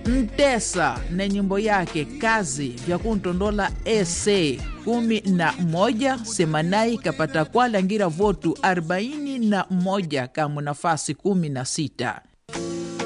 Mtesa na nyimbo yake Kazi vya kuntondola ese 11 Semanai kapata kwa langira votu 41 kamu nafasi 16.